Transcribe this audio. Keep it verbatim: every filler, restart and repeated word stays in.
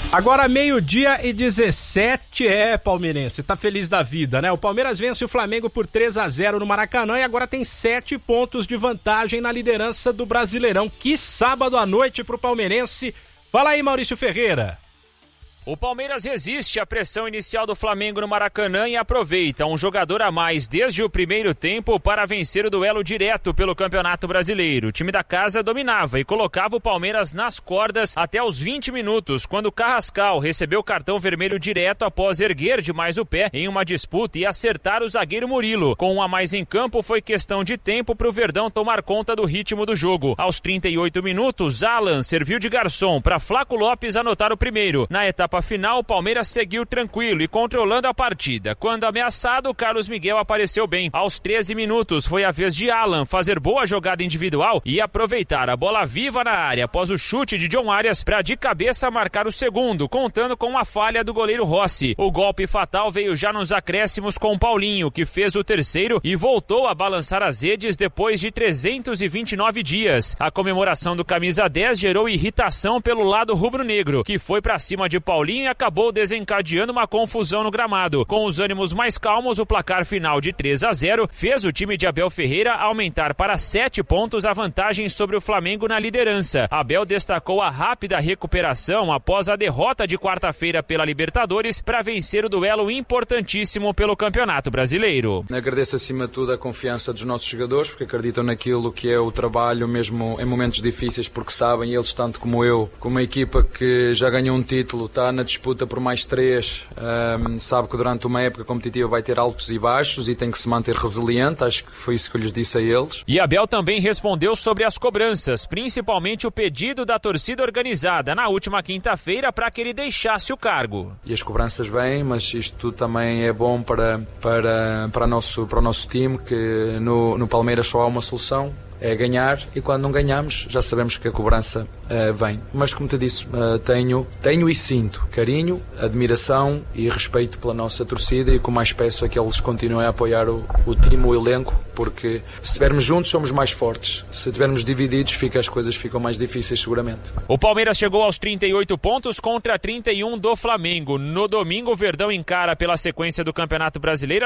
Agora meio-dia e dezessete, é, palmeirense, tá feliz da vida, né? O Palmeiras vence o Flamengo por três a zero no Maracanã e agora tem sete pontos de vantagem na liderança do Brasileirão. Que sábado à noite pro palmeirense. Fala aí, Maurício Ferreira. O Palmeiras resiste à pressão inicial do Flamengo no Maracanã e aproveita um jogador a mais desde o primeiro tempo para vencer o duelo direto pelo Campeonato Brasileiro. O time da casa dominava e colocava o Palmeiras nas cordas até os vinte minutos, quando Carrascal recebeu cartão vermelho direto após erguer demais o pé em uma disputa e acertar o zagueiro Murilo. Com um a mais em campo, foi questão de tempo para o Verdão tomar conta do ritmo do jogo. Aos trinta e oito minutos, Alan serviu de garçom para Flaco Lopes anotar o primeiro. Na etapa final, o Palmeiras seguiu tranquilo e controlando a partida. Quando ameaçado, Carlos Miguel apareceu bem. Aos treze minutos, foi a vez de Alan fazer boa jogada individual e aproveitar a bola viva na área após o chute de John Arias para de cabeça marcar o segundo, contando com uma falha do goleiro Rossi. O golpe fatal veio já nos acréscimos com Paulinho, que fez o terceiro e voltou a balançar as redes depois de trezentos e vinte e nove dias. A comemoração do camisa dez gerou irritação pelo lado rubro-negro, que foi para cima de Paulinho e acabou desencadeando uma confusão no gramado. Com os ânimos mais calmos, o placar final de três a zero fez o time de Abel Ferreira aumentar para sete pontos a vantagem sobre o Flamengo na liderança. Abel destacou a rápida recuperação após a derrota de quarta-feira pela Libertadores para vencer o duelo importantíssimo pelo Campeonato Brasileiro. Agradeço acima de tudo a confiança dos nossos jogadores, porque acreditam naquilo que é o trabalho mesmo em momentos difíceis, porque sabem, eles tanto como eu, como uma equipa que já ganhou um título, está na disputa por mais três, um, sabe que durante uma época competitiva vai ter altos e baixos e tem que se manter resiliente. Acho que foi isso que eu lhes disse a eles. E Abel também respondeu sobre as cobranças, principalmente o pedido da torcida organizada na última quinta-feira para que ele deixasse o cargo. E as cobranças vêm, mas isto tudo também é bom para, para, para, nosso, para o nosso time, que no, no Palmeiras só há uma solução, é ganhar, e quando não ganhamos já sabemos que a cobrança uh, vem. Mas como te disse, uh, tenho, tenho e sinto carinho, admiração e respeito pela nossa torcida, e o que mais peço é que eles continuem a apoiar o, o time, o elenco, porque se estivermos juntos somos mais fortes, se estivermos divididos fica, as coisas ficam mais difíceis seguramente. O Palmeiras chegou aos trinta e oito pontos contra trinta e um do Flamengo. No domingo o Verdão encara pela sequência do Campeonato Brasileiro